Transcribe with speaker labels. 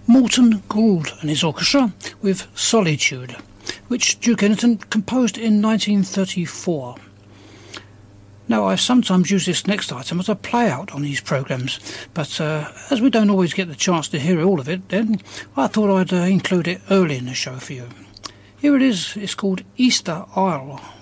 Speaker 1: Morton Gould and his orchestra with Solitude, which Duke Ellington composed in 1934. Now, I sometimes use this next item as a play-out on these programmes, but as we don't always get the chance to hear all of it, then I thought I'd include it early in the show for you. Here it is, it's called Easter Isle.